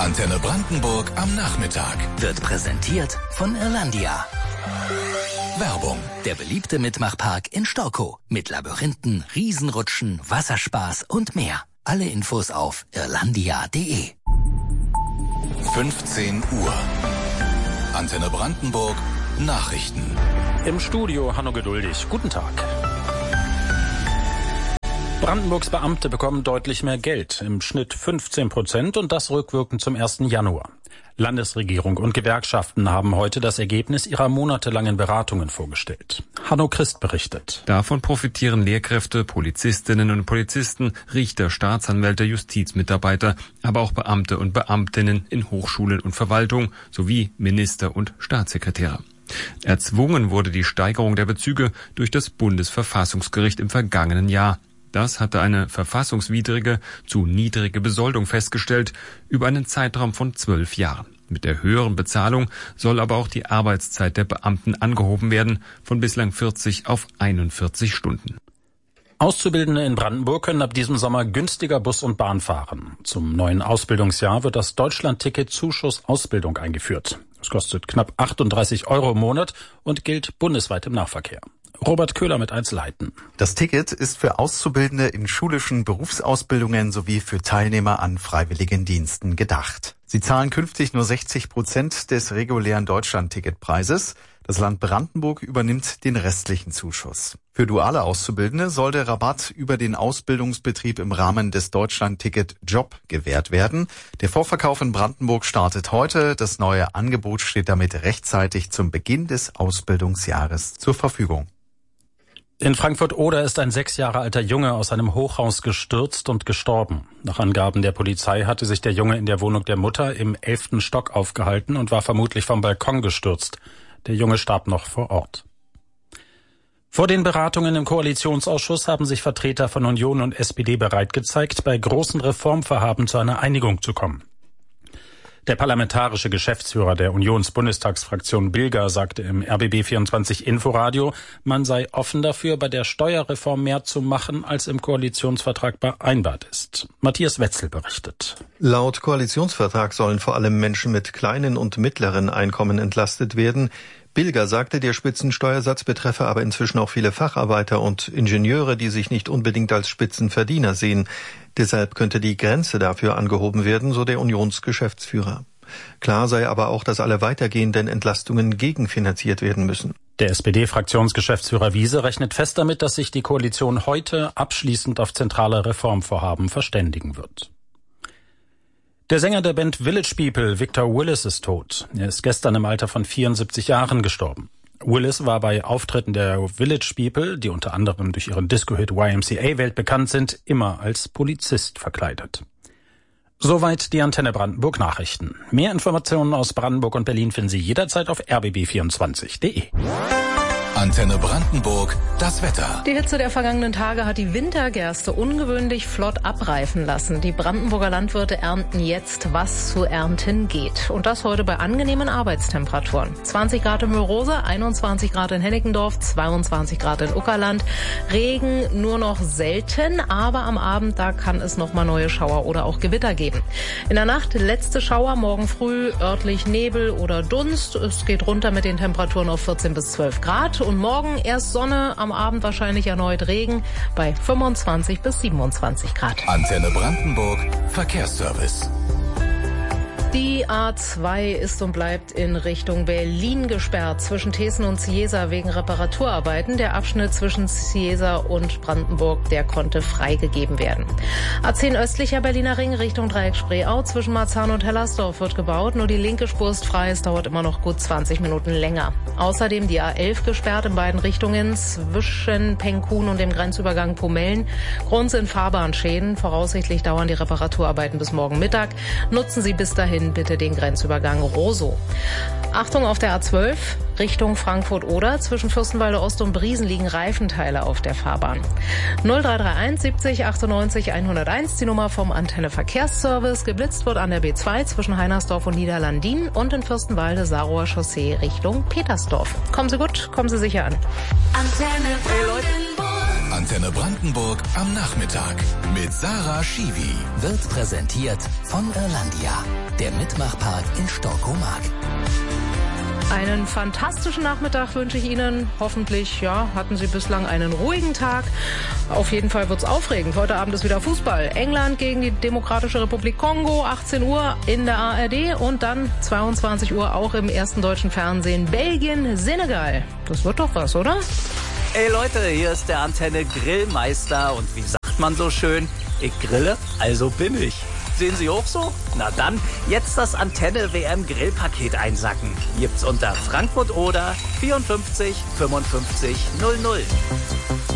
Antenne Brandenburg am Nachmittag. Wird präsentiert von Irlandia. Werbung. Der beliebte Mitmachpark in Storkow. Mit Labyrinthen, Riesenrutschen, Wasserspaß und mehr. Alle Infos auf irlandia.de. 15 Uhr. Antenne Brandenburg. Nachrichten. Im Studio Hanno Geduldig. Guten Tag. Brandenburgs Beamte bekommen deutlich mehr Geld, im Schnitt 15% und das rückwirkend zum 1. Januar. Landesregierung und Gewerkschaften haben heute das Ergebnis ihrer monatelangen Beratungen vorgestellt. Hanno Christ berichtet. Davon profitieren Lehrkräfte, Polizistinnen und Polizisten, Richter, Staatsanwälte, Justizmitarbeiter, aber auch Beamte und Beamtinnen in Hochschulen und Verwaltung sowie Minister und Staatssekretäre. Erzwungen wurde die Steigerung der Bezüge durch das Bundesverfassungsgericht im vergangenen Jahr. Das hatte eine verfassungswidrige, zu niedrige Besoldung festgestellt, über einen Zeitraum von 12 Jahren. Mit der höheren Bezahlung soll aber auch die Arbeitszeit der Beamten angehoben werden, von bislang 40 auf 41 Stunden. Auszubildende in Brandenburg können ab diesem Sommer günstiger Bus und Bahn fahren. Zum neuen Ausbildungsjahr wird das Deutschlandticket Zuschuss Ausbildung eingeführt. Es kostet knapp 38 € im Monat und gilt bundesweit im Nahverkehr. Robert Köhler mit Einzelheiten. Das Ticket ist für Auszubildende in schulischen Berufsausbildungen sowie für Teilnehmer an Freiwilligendiensten gedacht. Sie zahlen künftig nur 60% des regulären Deutschlandticketpreises. Das Land Brandenburg übernimmt den restlichen Zuschuss. Für duale Auszubildende soll der Rabatt über den Ausbildungsbetrieb im Rahmen des Deutschlandticket Job gewährt werden. Der Vorverkauf in Brandenburg startet heute. Das neue Angebot steht damit rechtzeitig zum Beginn des Ausbildungsjahres zur Verfügung. In Frankfurt-Oder ist ein 6 Jahre alter Junge aus einem Hochhaus gestürzt und gestorben. Nach Angaben der Polizei hatte sich der Junge in der Wohnung der Mutter im 11. Stock aufgehalten und war vermutlich vom Balkon gestürzt. Der Junge starb noch vor Ort. Vor den Beratungen im Koalitionsausschuss haben sich Vertreter von Union und SPD bereit gezeigt, bei großen Reformvorhaben zu einer Einigung zu kommen. Der parlamentarische Geschäftsführer der Unionsbundestagsfraktion Bilger sagte im RBB24 Inforadio, man sei offen dafür, bei der Steuerreform mehr zu machen, als im Koalitionsvertrag vereinbart ist. Matthias Wetzel berichtet. Laut Koalitionsvertrag sollen vor allem Menschen mit kleinen und mittleren Einkommen entlastet werden. Bilger sagte, der Spitzensteuersatz betreffe aber inzwischen auch viele Facharbeiter und Ingenieure, die sich nicht unbedingt als Spitzenverdiener sehen. Deshalb könnte die Grenze dafür angehoben werden, so der Unionsgeschäftsführer. Klar sei aber auch, dass alle weitergehenden Entlastungen gegenfinanziert werden müssen. Der SPD-Fraktionsgeschäftsführer Wiese rechnet fest damit, dass sich die Koalition heute abschließend auf zentrale Reformvorhaben verständigen wird. Der Sänger der Band Village People, Victor Willis, ist tot. Er ist gestern im Alter von 74 Jahren gestorben. Willis war bei Auftritten der Village People, die unter anderem durch ihren Disco-Hit YMCA weltbekannt sind, immer als Polizist verkleidet. Soweit die Antenne Brandenburg Nachrichten. Mehr Informationen aus Brandenburg und Berlin finden Sie jederzeit auf rbb24.de. Antenne Brandenburg, das Wetter. Die Hitze der vergangenen Tage hat die Wintergerste ungewöhnlich flott abreifen lassen. Die Brandenburger Landwirte ernten jetzt, was zu ernten geht. Und das heute bei angenehmen Arbeitstemperaturen. 20 Grad in Mörose, 21 Grad in Hennickendorf, 22 Grad in Uckerland. Regen nur noch selten, aber am Abend, da kann es nochmal neue Schauer oder auch Gewitter geben. In der Nacht letzte Schauer, morgen früh örtlich Nebel oder Dunst. Es geht runter mit den Temperaturen auf 14 bis 12 Grad. Und morgen erst Sonne, am Abend wahrscheinlich erneut Regen bei 25 bis 27 Grad. Antenne Brandenburg, Verkehrsservice. Die A2 ist und bleibt in Richtung Berlin gesperrt zwischen Thesen und Ciesa wegen Reparaturarbeiten. Der Abschnitt zwischen Ciesa und Brandenburg, der konnte freigegeben werden. A10 östlicher Berliner Ring Richtung Dreieck Spreeau zwischen Marzahn und Hellersdorf wird gebaut. Nur die linke Spur ist frei. Es dauert immer noch gut 20 Minuten länger. Außerdem die A11 gesperrt in beiden Richtungen zwischen Penkhuhn und dem Grenzübergang Pomellen. Grund sind Fahrbahnschäden. Voraussichtlich dauern die Reparaturarbeiten bis morgen Mittag. Nutzen Sie bis dahin bitte den Grenzübergang Rosow. Achtung auf der A12 Richtung Frankfurt-Oder. Zwischen Fürstenwalde Ost und Briesen liegen Reifenteile auf der Fahrbahn. 0331 70 98 101, die Nummer vom Antenne Verkehrsservice. Geblitzt wird an der B2 zwischen Heinersdorf und Niederlandin und in Fürstenwalde Sarower Chaussee Richtung Petersdorf. Kommen Sie gut, kommen Sie sicher an. Antenne Brandenburg. Antenne Brandenburg am Nachmittag mit Sarah Schiwi. Wird präsentiert von Irlandia, der Mitmachpark in Stockomark. Einen fantastischen Nachmittag wünsche ich Ihnen. Hoffentlich, hatten Sie bislang einen ruhigen Tag. Auf jeden Fall wird's aufregend. Heute Abend ist wieder Fußball. England gegen die Demokratische Republik Kongo, 18 Uhr in der ARD und dann 22 Uhr auch im ersten deutschen Fernsehen. Belgien, Senegal. Das wird doch was, oder? Ey Leute, hier ist der Antenne Grillmeister und wie sagt man so schön, ich grille, also bin ich. Sehen Sie auch so? Na dann, jetzt das Antenne WM Grillpaket einsacken. Gibt's unter Frankfurt oder 54 55 00.